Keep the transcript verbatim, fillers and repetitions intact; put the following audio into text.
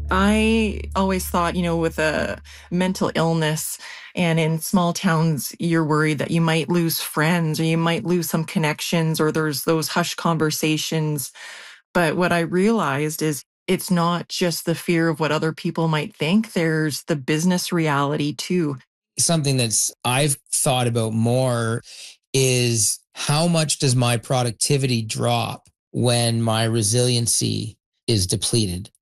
I always thought, you know, with a mental illness and in small towns, you're worried that you might lose friends or you might lose some connections or there's those hush conversations. But what I realized is it's not just the fear of what other people might think, there's the business reality too. Something that's I've thought about more is how much does my productivity drop when my resiliency is depleted?